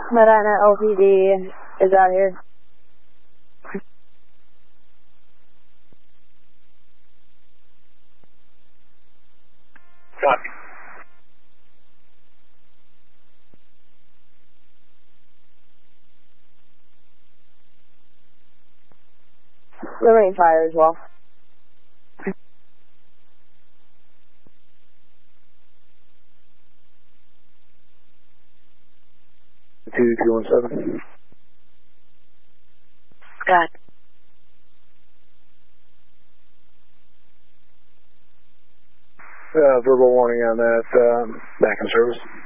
Medina LPD is out here. Copy. Liberty Fire as well. Two 217. Scott. Verbal warning on that. Back in service.